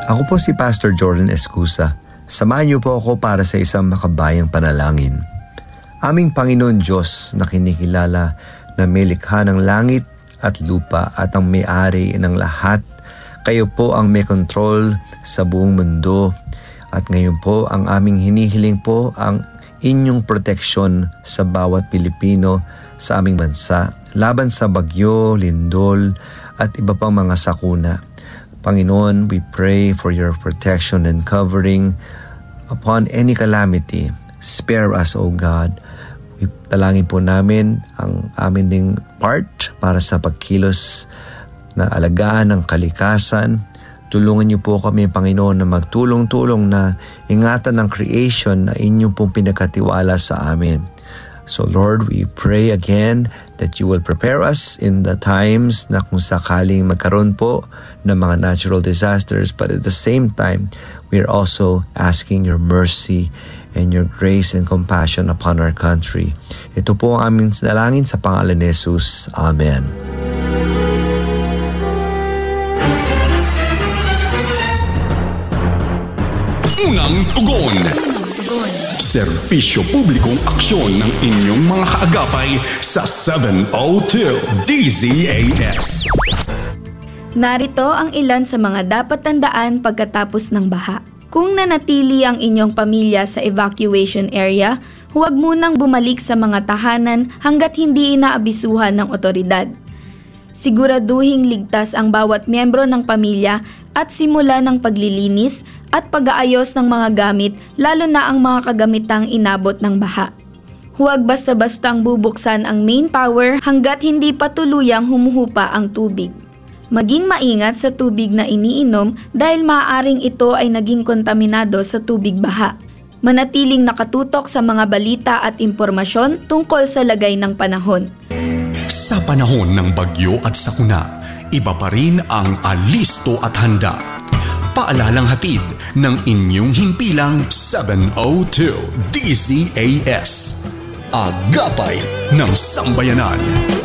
Ako po si Pastor Jordan Escusa. Samahan niyo po ako para sa isang makabayang panalangin. Aming Panginoon Diyos na kinikilala na may likha ng langit at lupa at ang may-ari ng lahat. Kayo po ang may control sa buong mundo. At ngayon po ang aming hinihiling po ang inyong proteksyon sa bawat Pilipino sa aming bansa laban sa bagyo, lindol at iba pang mga sakuna. Panginoon, we pray for your protection and covering upon any calamity. Spare us, O God. Talangin po namin ang amin ding part para sa pagkilos na alagaan ng kalikasan. Tulungan niyo po kami, Panginoon, na magtulong-tulong na ingatan ng creation na inyong pong pinagkatiwala sa amin. So Lord, we pray again that you will prepare us in the times na kung sakaling magkaroon po ng mga natural disasters, but at the same time, we are also asking your mercy and your grace and compassion upon our country. Ito po ang aming dalangin sa pangalan ni Jesus. Amen. Unang tugon. Serbisyo publikong aksyon ng inyong mga kaagapay sa 702 DZAS. Narito ang ilan sa mga dapat tandaan pagkatapos ng baha. Kung nanatili ang inyong pamilya sa evacuation area, huwag munang bumalik sa mga tahanan hanggat hindi inaabisuhan ng otoridad. Siguraduhing ligtas ang bawat miyembro ng pamilya at simula ng paglilinis at pag-aayos ng mga gamit, lalo na ang mga kagamitang inabot ng baha. Huwag basta-bastang bubuksan ang main power hanggat hindi pa tuluyang humuhupa ang tubig. Maging maingat sa tubig na iniinom dahil maaaring ito ay naging kontaminado sa tubig baha. Manatiling nakatutok sa mga balita at impormasyon tungkol sa lagay ng panahon. Sa panahon ng bagyo at sakuna, iba pa rin ang alisto at handa. Paalalang hatid ng inyong himpilang 702 DZAS. Agapay ng Sambayanan.